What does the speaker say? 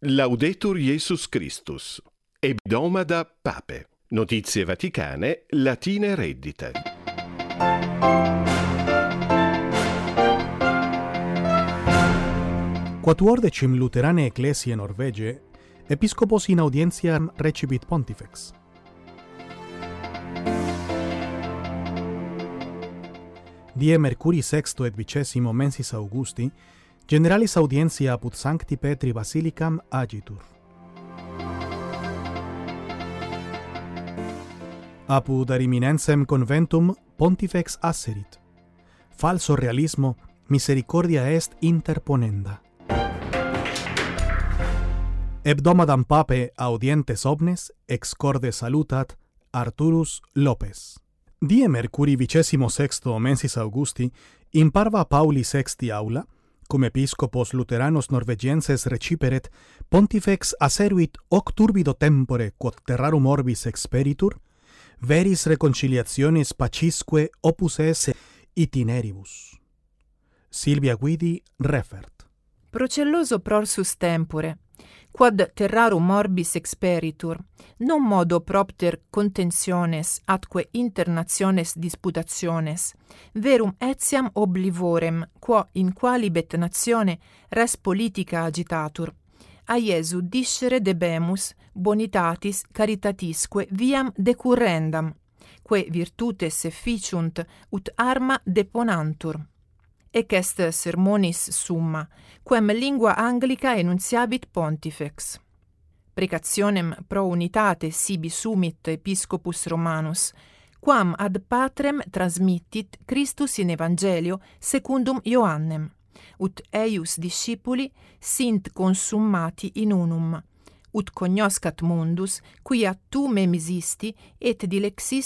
Laudetur Jesus Christus. Hebdomada Pape. Notizie Vaticane, latine reddite. Quatuordecim luterane ecclesiae Norvegie, episcopos in audientiam recibit pontifex. Die Mercuri sexto et vicesimo mensis Augusti, generalis audientia apud Sancti Petri Basilicam agitur. Apud Ariminensem conventum pontifex asserit. Falso realismo misericordia est interponenda. Hebdomadam Pape audientes omnes ex corde salutat Arturus Lopez. Die Mercuri vicesimo sexto mensis Augusti, in parva Pauli sexti aula, cum episcopos luteranos norvegienses reciperet, pontifex asseruit hoc turbido tempore quod terrarum orbis experitur, veris reconciliationis pacisque opus esse itineribus. Silvia Guidi refert. Procelloso prorsus tempore, quod terrarum orbis experitur, non modo propter contentiones atque internationes disputationes, verum etiam oblivorem, quo in qualibet natione res politica agitatur, a Iesu discere debemus bonitatis caritatisque viam decurrendam, quae virtutes efficiunt ut arma deponantur. Ec est sermonis summa, quem lingua Anglica enunciabit pontifex. Precationem pro unitate sibi sumit episcopus Romanus, quam ad patrem transmittit Christus in Evangelio secundum Ioannem, ut eius discipuli sint consummati in unum, ut cognoscat mundus, quia tu memisisti et dilexis